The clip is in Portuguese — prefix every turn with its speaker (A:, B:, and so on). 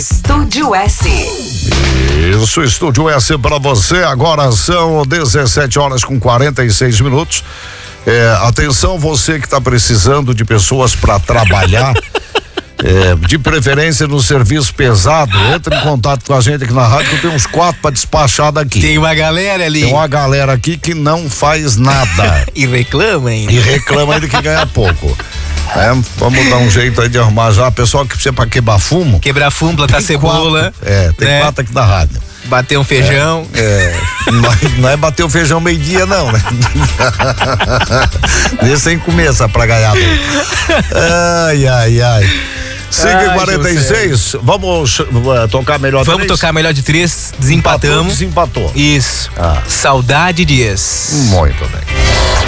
A: Estúdio S.
B: Isso, Estúdio S para você. Agora são 17h46. Atenção, você que está precisando de pessoas para trabalhar. De preferência no serviço pesado, entre em contato com a gente aqui na rádio, que eu tenho uns 4 para despachar daqui.
C: Tem uma galera ali.
B: Tem uma galera aqui que não faz nada.
C: E reclama ainda.
B: E reclama ainda que ganha pouco. Vamos dar um jeito aí de arrumar já. Pessoal que precisa para quebrar fumo.
C: Quebrar fumo, plantar cebola.
B: Tem 4 aqui da rádio.
C: Bater um feijão.
B: Não é bater o feijão meio-dia, não, né? Deixa sem comer essa pragalhada. Ai. 5h46, vamos tocar melhor de 3?
C: Vamos tocar melhor de 3, desempatamos.
B: Desempatou.
C: Isso. Saudade de ex.
B: Muito bem.